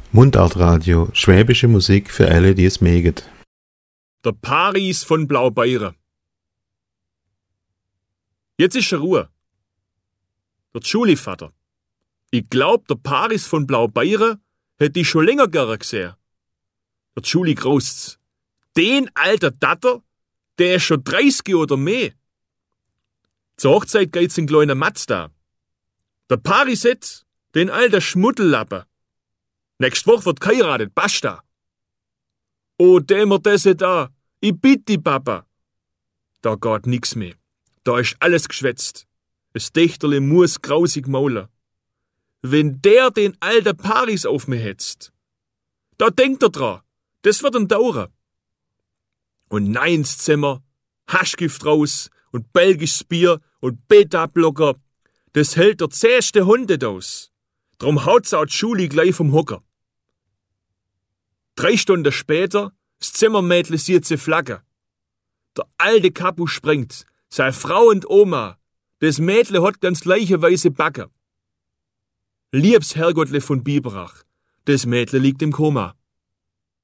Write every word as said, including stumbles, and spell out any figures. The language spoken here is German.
Mundartradio, schwäbische Musik für alle, die es mögen. Der Paris von Blaubeire. Jetzt ist er Ruhe. Der Schuli-Vater. Ich glaub, der Paris von Blaubeire hätte ich schon länger gerne gesehen. Der Schuli großt's. Den alter Datter, der ist schon dreißig oder mehr. Zur Hochzeit geht's in kleiner Mazda. Der Paris jetzt, den alter Schmuddellappe. Nächste Woche wird geheiratet, basta. Oh, dämmer das da, ich bitte die Papa. Da geht nix mehr. Da ist alles geschwätzt. Das Dächterle muss grausig maulen. Wenn der den alten Paris auf mich hetzt, da denkt er dran, das wird ihm dauern. Und nein ins Zimmer, Haschgift raus und belgisches Bier und Beta-Blocker, das hält der zähste Hund aus. Drum haut's auch die Schule gleich vom Hocker. Drei Stunden später, das Zimmermädle sieht sie Flagge. Der alte Kapu springt, sei Frau und Oma, das Mädle hat ganz gleiche weiße Backe. Liebs Herrgottle von Biberach, das Mädle liegt im Koma.